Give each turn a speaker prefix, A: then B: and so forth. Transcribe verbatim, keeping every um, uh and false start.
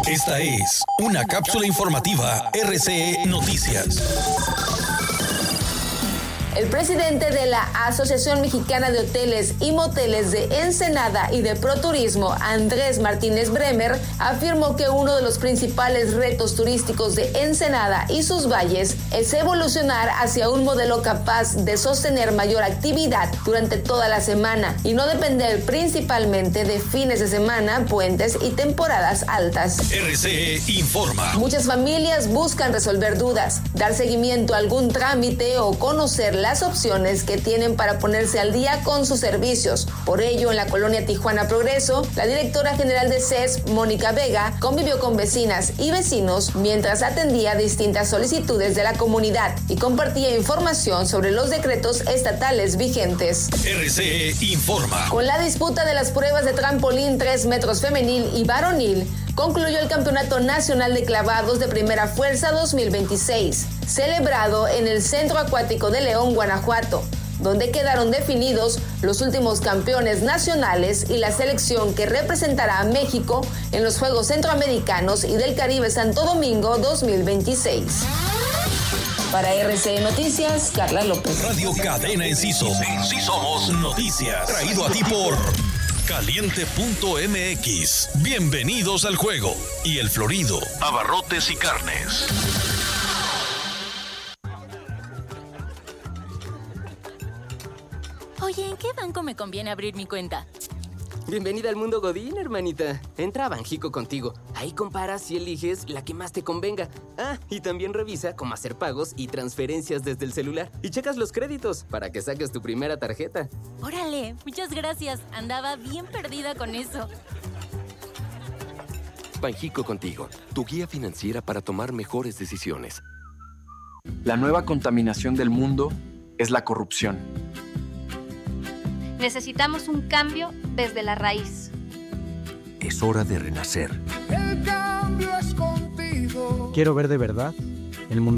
A: Esta es una cápsula informativa R C E Noticias.
B: El presidente de la Asociación Mexicana de Hoteles y Moteles de Ensenada y de Proturismo, Andrés Martínez Bremer, afirmó que uno de los principales retos turísticos de Ensenada y sus valles es evolucionar hacia un modelo capaz de sostener mayor actividad durante toda la semana y no depender principalmente de fines de semana, puentes y temporadas altas.
A: R C E informa.
B: Muchas familias buscan resolver dudas, dar seguimiento a algún trámite o conocer la las opciones que tienen para ponerse al día con sus servicios. Por ello, en la colonia Tijuana Progreso, la directora general de C E S, Mónica Vega, convivió con vecinas y vecinos mientras atendía distintas solicitudes de la comunidad y compartía información sobre los decretos estatales vigentes.
A: R C E informa.
B: Con la disputa de las pruebas de trampolín tres metros femenil y varonil, concluyó el Campeonato Nacional de Clavados de Primera Fuerza dos mil veintiséis, celebrado en el Centro Acuático de León, Guanajuato, donde quedaron definidos los últimos campeones nacionales y la selección que representará a México en los Juegos Centroamericanos y del Caribe Santo Domingo dos mil veintiséis. Para R C E Noticias, Carla López.
A: Radio Cadena Enciso. Sí somos noticias. Traído a ti por Caliente punto M X. Bienvenidos al juego. Y El Florido, abarrotes y carnes.
C: Oye, ¿en qué banco me conviene abrir mi cuenta?
D: Bienvenida al mundo Godín, hermanita. Entra a Banjico Contigo. Ahí comparas y eliges la que más te convenga. Ah, y también revisa cómo hacer pagos y transferencias desde el celular. Y checas los créditos para que saques tu primera tarjeta.
C: Órale, muchas gracias. Andaba bien perdida con eso.
E: Banjico Contigo, tu guía financiera para tomar mejores decisiones.
F: La nueva contaminación del mundo es la corrupción.
G: Necesitamos un cambio desde la raíz.
E: Es hora de renacer.
H: El cambio es contigo.
I: Quiero ver de verdad